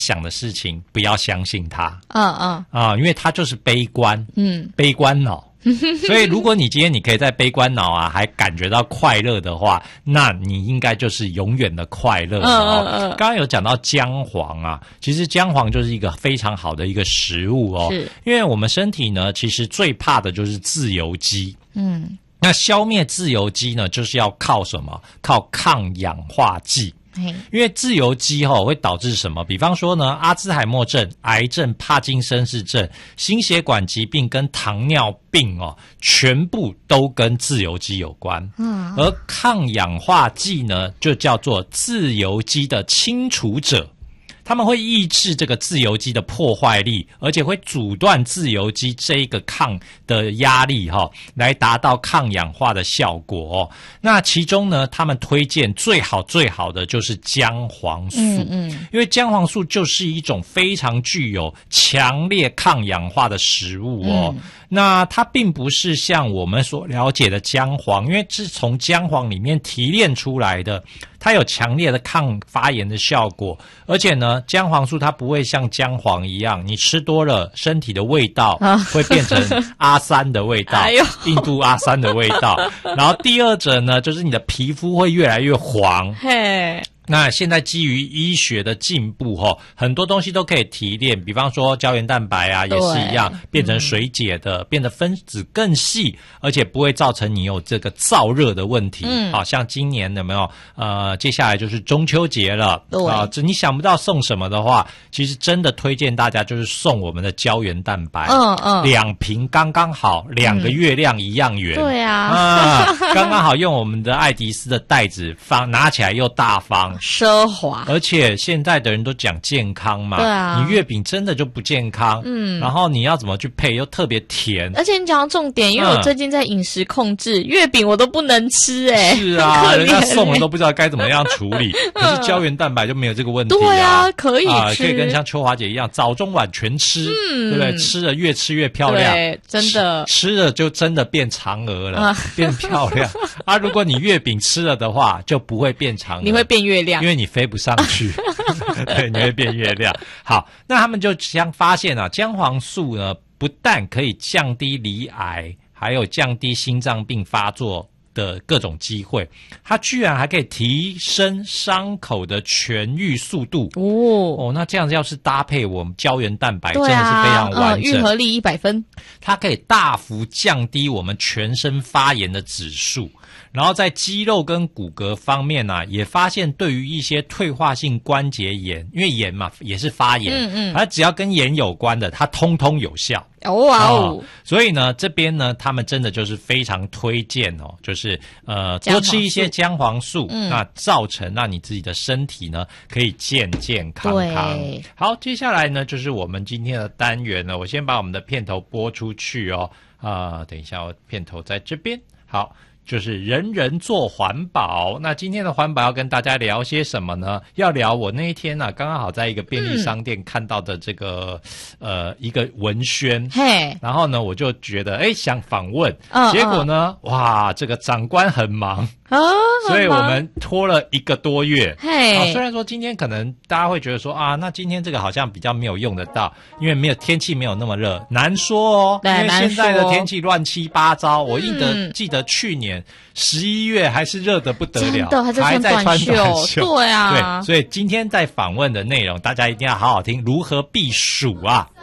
想的事情不要相信他。因为他就是悲观，悲观脑。所以如果你今天你可以在悲观脑啊还感觉到快乐的话，那你应该就是永远的快乐。刚刚有讲到姜黄啊，其实姜黄就是一个非常好的一个食物哦，因为我们身体呢其实最怕的就是自由基。那消灭自由基呢就是要靠什么？靠抗氧化剂。因为自由基会导致什么？比方说呢，阿兹海默症、癌症、帕金森氏症、心血管疾病跟糖尿病全部都跟自由基有关。而抗氧化剂呢，就叫做自由基的清除者。他们会抑制这个自由基的破坏力，而且会阻断自由基这一个抗的压力来达到抗氧化的效果。那其中呢，他们推荐最好的就是姜黄素。因为姜黄素就是一种非常具有强烈抗氧化的食物那它并不是像我们所了解的姜黄，因为是从姜黄里面提炼出来的，它有强烈的抗发炎的效果，而且呢，姜黄素它不会像姜黄一样，你吃多了身体的味道会变成阿三的味道，印度阿三的味道。然后第二者呢，就是你的皮肤会越来越黄。那现在基于医学的进步很多东西都可以提炼，比方说胶原蛋白啊，也是一样变成水解的，变得分子更细，而且不会造成你有这个燥热的问题。像今年有没有接下来就是中秋节了你想不到送什么的话，其实真的推荐大家就是送我们的胶原蛋白，2瓶刚刚好，2个月亮一样圆。对刚刚好用我们的爱迪斯的袋子拿起来又大方奢华， 而且现在的人都讲健康嘛，你月饼真的就不健康，然后你要怎么去配又特别甜。 而且你讲到重点，因为我最近在饮食控制，月饼我都不能吃是啊，人家送了都不知道该怎么样处理。可是胶原蛋白就没有这个问题对啊，可以吃， 可以跟像秋华姐一样早中晚全吃，对不对？吃了越吃越漂亮， 对，真的吃了就真的变嫦娥了，变漂亮如果你月饼吃了的话就不会变嫦娥， 你会变月亮， 因为你飞不上去对，你会变月亮。好，那他们就发现姜黄素呢不但可以降低罹癌还有降低心脏病发作的各种机会，它居然还可以提升伤口的痊愈速度那这样子要是搭配我们胶原蛋白真的是非常完整， 愈合力100分， 它可以大幅降低我们全身发炎的指数。然后在肌肉跟骨骼方面也发现对于一些退化性关节炎，因为炎嘛也是发炎，它只要跟炎有关的它通通有效。所以呢这边呢他们真的就是非常推荐就是多吃一些姜黄素，那造成让你自己的身体呢可以健健康康。好，接下来呢就是我们今天的单元了，我先把我们的片头播出去等一下，我片头在这边。好，就是人人做环保。那今天的环保要跟大家聊些什么呢？要聊我那一天刚刚好在一个便利商店看到的这个一个文宣，然后呢我就觉得想访问，结果呢哇这个长官很忙所以我们拖了1个多月。虽然说今天可能大家会觉得说那今天这个好像比较没有用得到，因为天气没有那么热，难说因为现在的天气乱七八糟。我记得去年11月还是热得不得了，还在穿短袖。对，所以今天在访问的内容大家一定要好好听，如何避暑